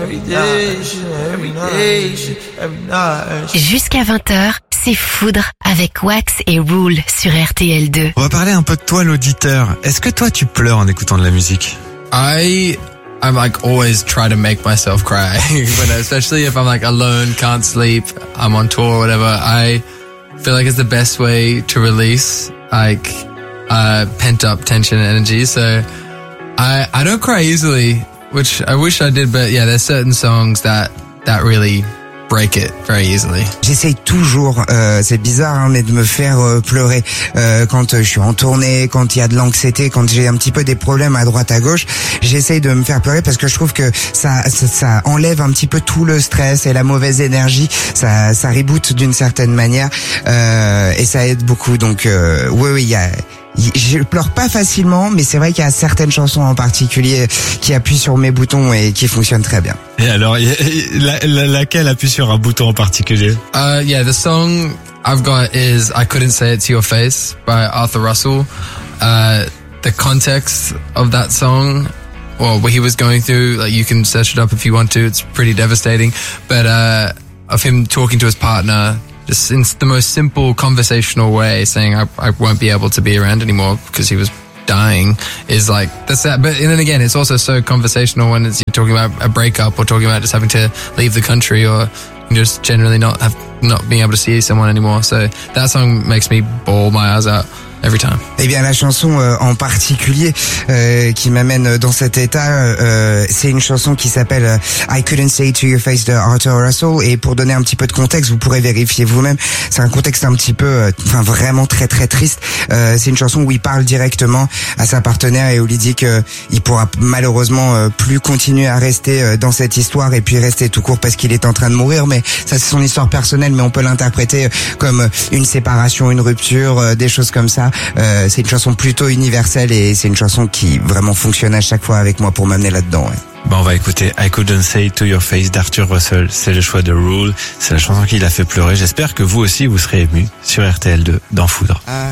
Jusqu'à 20h, c'est Foudre avec Wax et Rule sur RTL2. On va parler un peu de toi, l'auditeur. Est-ce que toi, tu pleures en écoutant de la musique? I'm like always try to make myself cry, but especially if I'm like alone, can't sleep, I'm on tour or whatever, I feel like it's the best way to release like pent up tension and energy. So I don't cry easily, which I wish I did, but yeah, there's certain songs that really break it very easily. J'essaye toujours, c'est bizarre hein, mais de me faire pleurer quand je suis en tournée, quand il y a de l'anxiété, quand j'ai un petit peu des problèmes à droite à gauche, j'essaye de me faire pleurer parce que je trouve que ça enlève un petit peu tout le stress et la mauvaise énergie, ça reboot d'une certaine manière et ça aide beaucoup. Donc oui, je pleure pas facilement, mais c'est vrai qu'il y a certaines chansons en particulier qui appuient sur mes boutons et qui fonctionnent très bien. Et alors, laquelle appuie sur un bouton en particulier? Yeah, the song I've got is I Couldn't Say It to Your Face by Arthur Russell. The context of that song, well, what he was going through, like you can search it up if you want to, it's pretty devastating, but of him talking to his partner, just in the most simple conversational way, saying I won't be able to be around anymore because he was dying, is like, that's that. But then again, it's also so conversational when you're talking about a breakup or talking about just having to leave the country or just generally not being able to see someone anymore. So that song makes me bawl my eyes out every time. Eh bien, la chanson en particulier qui m'amène dans cet état, c'est une chanson qui s'appelle I Couldn't Say It to Your Face de Arthur Russell. Et pour donner un petit peu de contexte, vous pourrez vérifier vous-même. C'est un contexte un petit peu, vraiment très très triste. C'est une chanson où il parle directement à sa partenaire et où il dit que il pourra malheureusement plus continuer à rester dans cette histoire et puis rester tout court parce qu'il est en train de mourir. Mais ça, c'est son histoire personnelle, mais on peut l'interpréter comme une séparation, une rupture, des choses comme ça. C'est une chanson plutôt universelle et c'est une chanson qui vraiment fonctionne à chaque fois avec moi pour m'amener là-dedans. Ouais. On va écouter I Couldn't Say It to Your Face d'Arthur Russell. C'est le choix de Rule. C'est la chanson qui l'a fait pleurer. J'espère que vous aussi vous serez émus sur RTL2 dans Foudre.